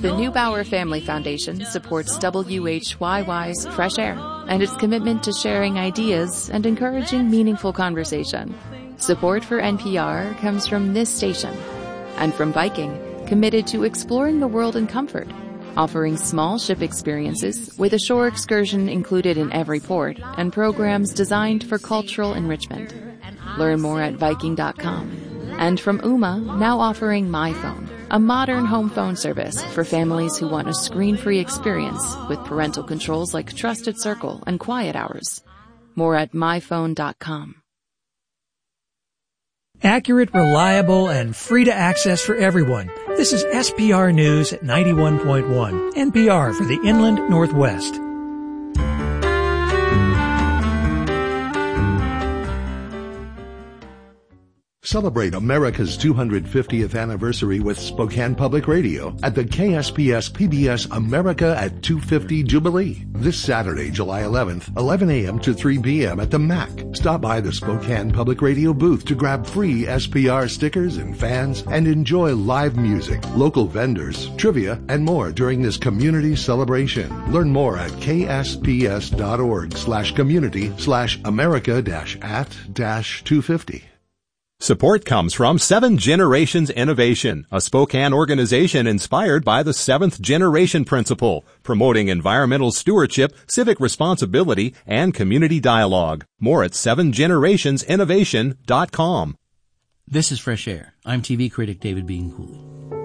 The Neubauer Family Foundation supports WHYY's Fresh Air and its commitment to sharing ideas and encouraging meaningful conversation. Support for NPR comes from this station and from Viking, committed to exploring the world in comfort, offering small ship experiences with a shore excursion included in every port and programs designed for cultural enrichment. Learn more at Viking.com. And from Ooma, now offering MyPhone, a modern home phone service for families who want a screen-free experience with parental controls like Trusted Circle and Quiet Hours. More at MyPhone.com. Accurate, reliable, and free to access for everyone. This is SPR News at 91.1, NPR for the Inland Northwest. Celebrate America's 250th anniversary with Spokane Public Radio at the KSPS PBS America at 250 Jubilee. This Saturday, July 11th, 11 a.m. to 3 p.m. at the MAC. Stop by the Spokane Public Radio booth to grab free SPR stickers and fans and enjoy live music, local vendors, trivia, and more during this community celebration. Learn more at ksps.org/community/America-at-250. Support comes from 7 Generations Innovation, a Spokane organization inspired by the 7th generation principle, promoting environmental stewardship, civic responsibility, and community dialogue. More at 7generationsinnovation.com. This is Fresh Air. I'm TV critic David Bean Cooley.